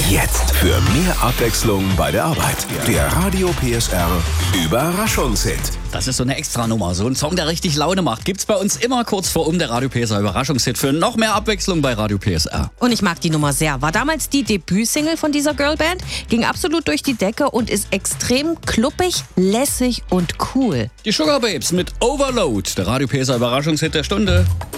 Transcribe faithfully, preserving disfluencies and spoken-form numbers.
Jetzt für mehr Abwechslung bei der Arbeit. Der Radio P S R Überraschungshit. Das ist so eine Extranummer, so ein Song, der richtig Laune macht. Gibt's bei uns immer kurz vor um der Radio P S R Überraschungshit für noch mehr Abwechslung bei Radio P S R. Und ich mag die Nummer sehr. War damals die Debütsingle von dieser Girlband, ging absolut durch die Decke und ist extrem kluppig, lässig und cool. Die Sugar Babes mit Overload, der Radio P S R Überraschungshit der Stunde.